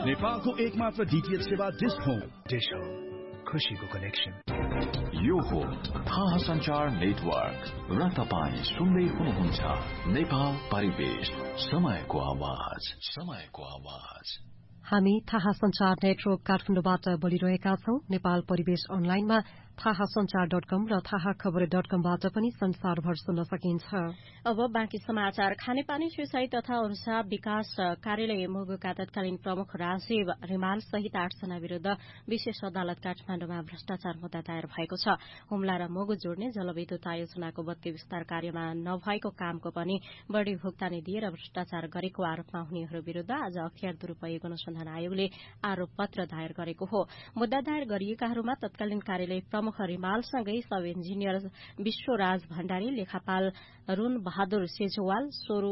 नेपालको एकमात्र डीटीएच सेवा डिश होम। डिश होम, खुशीको कनेक्सन। यो हो थाहा सञ्चार नेटवर्क र तपाईं सुन्दै हुनुहुन्छ नेपाल परिवेश, समयको आवाज। हामी थाहा सञ्चार नेटवर्क काठमाडौँबाट बोलिरहेका छौं। नेपाल परिवेश अनलाइनमा थाहासञ्चार.com र थाहाखबर.com-बाट पनि संसारभर सुन्न सकिन्छ। अब बाँकी समाचार। खानेपानी सिंचाई तथा ऊर्जा विकास कार्यालय मुगुका तत्कालीन प्रमुख राजीव रिमाल सहित 8 जना विरूद्ध विशेष अदालत काठमाडौँमा भ्रष्टाचार मुद्दा दायर भएको छ। हुम्ला र मुगु जोड्ने जलविद्युत आयोजनाको बत्ती विस्तार कार्यमा नभएको कामको पनि बढ़ी भुक्तानी दिएर भ्रष्टाचार गरेको आरोपमा हुनेहरू विरूद्ध आज अख्तियार दुरूपयोग अनुसन्धान आयोगले आरोप पत्र दायर गरेको हो। मुद्दा दायर गरिएकाहरूमा तत्कालीन कार्यालय प्रमुख रिमालसँगै सब इन्जिनियर विश्वराज भण्डारी, लेखापाल रून बहादुर सेजवाल, सोरु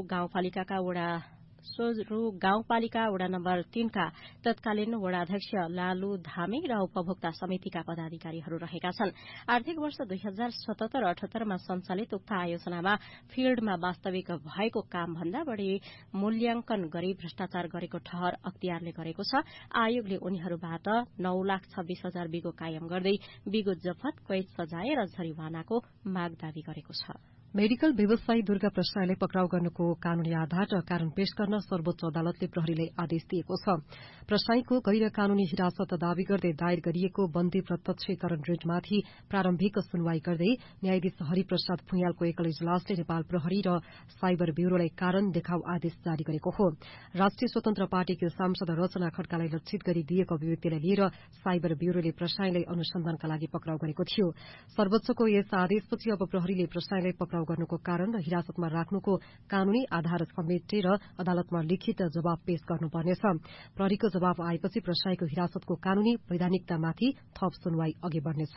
गाउँपालिका वडा नम्बर 3 का तत्कालीन वडाध्यक्ष लालु धामी र उपभोक्ता समितिका पदाधिकारीहरू रहेका छन्। आर्थिक वर्ष 2077-78 मा सञ्चालित उक्त आयोजनामा फिल्डमा वास्तविक भएको कामभन्दा बढ़ी मूल्याङ्कन गरी भ्रष्टाचार गरेको ठहर अख्तियारले गरेको छ। आयोगले उनीहरूबाट 9,26,000 बिगो कायम गर्दै बिगो जफत, कैद सजाय र जरिवानाको माग दावी गरेको छ। मेडिकल व्यवसायी दुर्गा प्रसाईलाई पक्राउ गर्नुको कानूनी आधार र कारण पेश गर्न सर्वोच्च अदालतले प्रहरीलाई आदेश दिएको छ। प्रसाईको गैर कानूनी हिरासत दावी गर्दै दायर गरिएको बन्दी प्रत्यक्षीकरण रिटमाथि प्रारम्भिक सुनवाई गर्दै न्यायाधीश हरिप्रसाद भुइयालको एकल इजलासले नेपाल प्रहरी र साइबर ब्यूरोलाई कारण देखाउ आदेश जारी गरेको हो। राष्ट्रिय स्वतन्त्र पार्टीकी सांसद रचना खड्कालाई लक्षित गरी दिएको अभिव्यक्तिलाई लिएर साइबर ब्यूरोले प्रसाईलाई अनुसन्धानका लागि पक्राउ गरेको थियो। सर्वोच्चको यस आदेशपछि अब प्रहरीले प्रसाईलाई पक्राउ गर्नुको कारण र हिरासतमा राख्नुको कानूनी आधार समेटेर अदालतमा लिखित जवाब पेश गर्नुपर्नेछ। प्रहरीको जवाब आएपछि प्रसाईको हिरासतको कानूनी वैधानिकतामाथि थप सुनवाई अघि बढ़नेछ।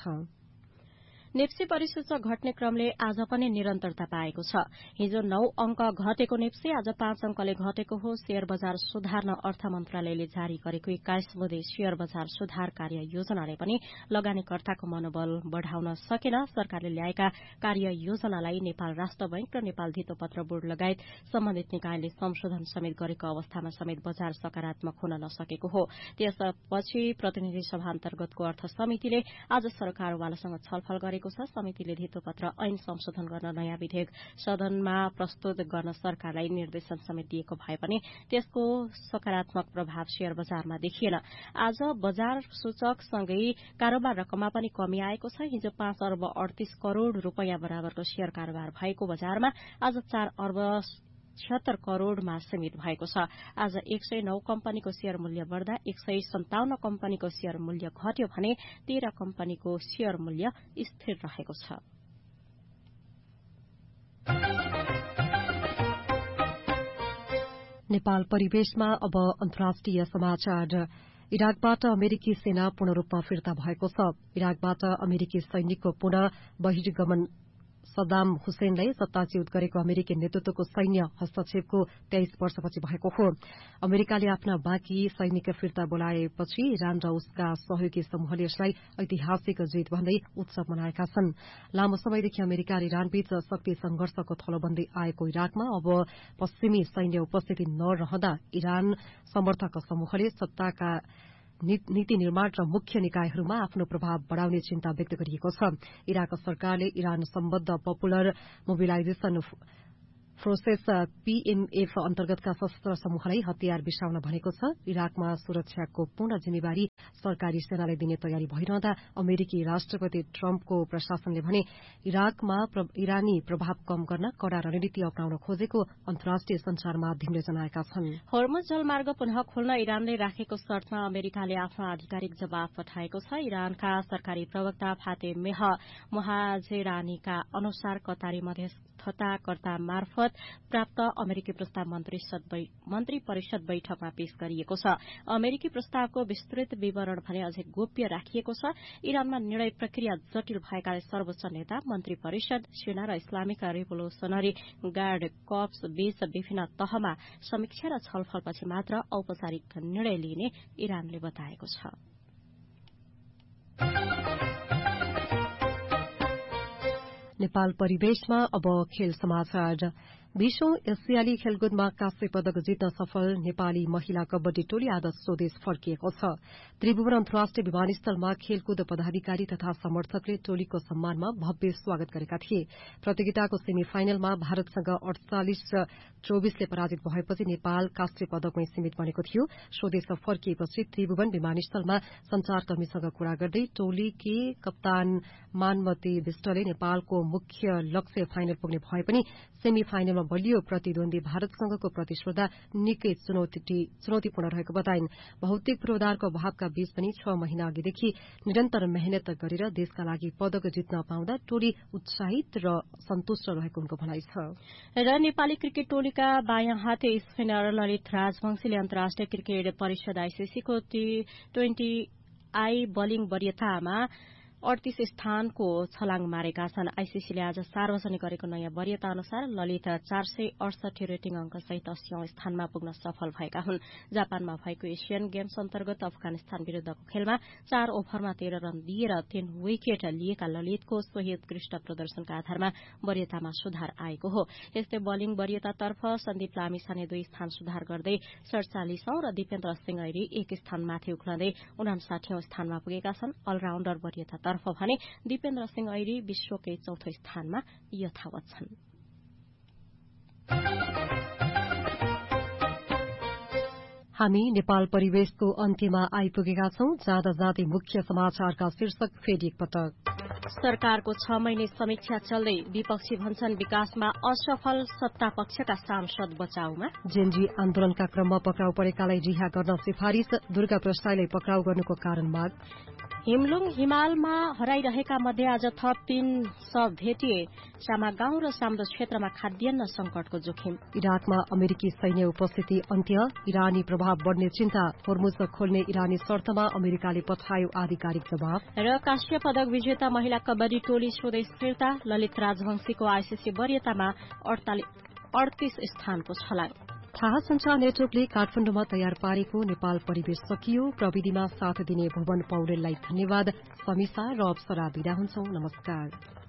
नेप्सी परिसूचक घट्ने क्रमले आज पनि निरन्तरता पाएको छ। हिजो 9 अंक घटेको नेप्सी आज 5 अंकले घटेको हो। शेयर बजार सुधार्न अर्थ मन्त्रालयले जारी गरेको 21 बुँदे शेयर बजार सुधार कार्य योजनाले पनि लगानीकर्ताको मनोबल बढ़ाउन सकेन। सरकारले ल्याएका कार्य योजनालाई नेपाल राष्ट्र बैंक र नेपाल धितोपत्र बोर्ड लगायत सम्बन्धित निकायले संशोधन समेत गरेको अवस्थामा समेत बजार सकारात्मक हुन नसकेको हो। त्यसपछि प्रतिनिधि सभा अन्तर्गतको अर्थ समितिले आज सरकारवालासँग छलफल गरेको छ। समितिले धितोपत्र ऐन संशोधन गर्न नयाँ विधेयक सदनमा प्रस्तुत गर्न सरकारलाई निर्देशन समेत दिएको भए पनि त्यसको सकारात्मक प्रभाव शेयर बजारमा देखिएन। आज बजार सूचकसँगै कारोबार रकममा पनि कमी आएको छ। हिजो 5 अर्ब 38 करोड़ रूपियाँ बराबरको शेयर कारोबार भएको बजारमा आज 4 अर्ब 76 करोड़मा सीमित भएको छ। आज 109 कम्पनीको शेयर मूल्य बढ़दा 157 कम्पनीको शेयर मूल्य घट्यो भने 13 कम्पनीको शेयर मूल्य स्थिर रहेको छ। नेपाल परिवेशमा अब अन्तर्राष्ट्रिय समाचार। इराकबाट अमेरिकी सेना पूर्ण रूपमा फिर्ता भएको छ। इराकबाट अमेरिकी सैनिकको पुनः बहिर्गमन सद्दाम हुसैनलाई सत्ताच्युत गरेको अमेरिकी नेतृत्वको सैन्य हस्तक्षेपको 23 वर्षपछि भएको हो। अमेरिकाले आफ्ना बाँकी सैनिक फिर्ता बोलाएपछि इरान र उसका सहयोगी समूहले यसलाई ऐतिहासिक जीत भन्दै उत्सव मनाएका छन्। लामो समयदेखि अमेरिका र इरानबीच शक्ति संघर्षको थलो बन्दै आएको इराकमा अब पश्चिमी सैन्य उपस्थिति नरहँदा इरान समर्थक समूहले सत्ताका नीति निर्माण र मुख्य निकायहरूमा आफ्नो प्रभाव बढ़ाउने चिन्ता व्यक्त गरिएको छ। इराक सरकारले इरान सम्बद्ध पपुलर मोबिलाइजेशन फोर्सेस पीएमएफ अन्तर्गतका सशस्त्र समूहलाई हतियार बिसाउन भनेको छ। इराकमा सुरक्षाको पूर्ण जिम्मेवारी सरकारी सेनालाई दिने तयारी भइरहँदा अमेरिकी राष्ट्रपति ट्रम्पको प्रशासनले भने इराकमा इरानी प्रभाव कम गर्न कड़ा रणनीति अपनाउन खोजेको अन्तर्राष्ट्रिय संचार माध्यमले जनाएका छन्। होर्मुज जलमार्ग पुनः खोल्न इरानले राखेको शर्तमा अमेरिकाले आफ्नो आधिकारिक जवाब पठाएको छ। इरानका सरकारी प्रवक्ता फातेमेह मोहाजेरानीका अनुसार कतारी मध्यस्थताकर्ता मार्फत प्राप्त अमेरिकी प्रस्ताव मन्त्री परिषद बैठकमा पेश गरिएको छ। अमेरिकी प्रस्तावको विस्तृत विवरण भने अझै गोप्य राखिएको छ। इरानमा निर्णय प्रक्रिया जटिल भएकाले सर्वोच्च नेता, मन्त्री परिषद, सेना र इस्लामिक रिभोल्युसनरी गार्ड कर्प्स बीच विभिन्न तहमा समीक्षा र छलफलपछि मात्र औपचारिक निर्णय लिइने इरानले बताएको छ। नेपाल परिवेशमा अब खेल समाचार। 20औं एसियाली खेलकुदमा काँस्य पदक जित्न सफल नेपाली महिला कबड्डी टोली आज स्वदेश फर्किएको छ। त्रिभुवन अन्तर्राष्ट्रिय विमानस्थलमा खेलकुद पदाधिकारी तथा समर्थकले टोलीको सम्मानमा भव्य स्वागत गरेका थिए। प्रतियोगिताको सेमी फाइनलमा भारतसँग 48-24 पराजित भएपछि नेपाल काँस्य पदकमै सीमित बनेको थियो। स्वदेश फर्किएपछि त्रिभुवन विमानस्थलमा संचारकर्मीसँग कुरा गर्दै टोलीकी कप्तान मानमती विष्टले नेपालको मुख्य लक्ष्य फाइनल पुग्ने भए पनि सेमी फाइनलमा बलियो प्रतिद्वन्दी भारतसँगको प्रतिस्पर्धा निकै चुनौतीपूर्ण रहेको बताइन्। भौतिक पूर्वाधारको अभावका बीच पनि 6 महिना अघिदेखि निरन्तर मेहनत गरेर देशका लागि पदक जित्न पाउँदा टोली उत्साहित र सन्तुष्ट रहेको उनको भनाइ छ। र नेपाली क्रिकेट टोलीका बायाँ हाते स्पिनर ललित राजवंशीले अन्तर्राष्ट्रिय क्रिकेट परिषद आईसीसीको T20I बलिङ वरियतामा 38 स्थानको छलाङ मारेका छन्। आईसीसीले आज सार्वजनिक गरेको नयाँ वरियता अनुसार ललित 468 रेटिङ अंकसहित 80औं स्थानमा पुग्न सफल भएका हुन्। जापानमा भएको एशियन गेम्स अन्तर्गत अफगानिस्तान विरूद्धको खेलमा 4 ओभरमा 13 रन दिएर 3 विकेट लिएका ललितको सोही उत्कृष्ट प्रदर्शनका आधारमा वरियतामा सुधार आएको हो। यस्तै बलिङ वरियतातर्फ सन्दीप लामिछाने 2 स्थान सुधार गर्दै 47औं र दिपेन्द्र सिंह ऐरी 1 स्थान माथि उक्लँदै 59औं स्थानमा पुगेका छन्। अलराउण्डर वरियतातर्फ भने दिपेन्द्र सिंह ऐरी विश्वकै 4थो स्थानमा यथावत छन्। हामी नेपाल परिवेशको अन्त्यमा आइपुगेका छौं। जाँदा जाँदै मुख्य समाचारका शीर्षक फेरि एकपटक। सरकारको 6 महिने समीक्षा चल्दै विपक्षी भन्छन् विकासमा असफल सत्ता पक्षका सांसद बचाउमा। जेनजी आन्दोलनका क्रममा पक्राउ परेकालाई रिहा गर्न सिफारिश। दुर्गा प्रसाईलाई पक्राउ गर्नुको कारण माग। हिमलुङ हिमालमा हराइरहेका मध्ये आज थप 3 शव भेटिए। सामागाउँ र साम्दो क्षेत्रमा खाद्यान्न संकटको जोखिम। इराकमा अमेरिकी सैन्य उपस्थिति अन्त्य। इरानी प्रभाव बढ्ने चिन्ता। होर्मुज खोल्ने इरानी शर्तमा अमेरिकाले पठायो आधिकारिक जवाब। र काँस्य पदक विजेता महिला कबड्डी टोली स्वदेश फिर्ता। ललित राजवंशीको आईसीसी वरियतामा 38 स्थानको छलाङ। थाहा संचार नेटवर्कले काठमाडौँमा तयार पारेको नेपाल परिवेश सकियो। प्रविधिमा साथ दिने भुवन पौडेललाई धन्यवाद। समीसा र अप्सरा बिदा हुन्छौं। नमस्कार।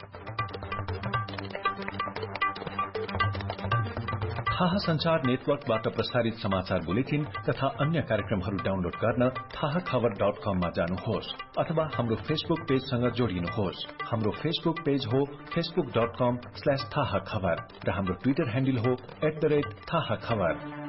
थाहा संचार नेटवर्कबाट प्रसारित समाचार बुलेटिन तथा अन्य कार्यक्रमहरू डाउनलोड गर्न थाहाखबर.com मा जानुहोस् अथवा हाम्रो फेसबुक पेजसँग जोडिनुहोस्। हाम्रो फेसबुक पेज हो facebook.com/थाहाखबर र हाम्रो ट्विटर ह्यान्डल हो @थाहाखबर।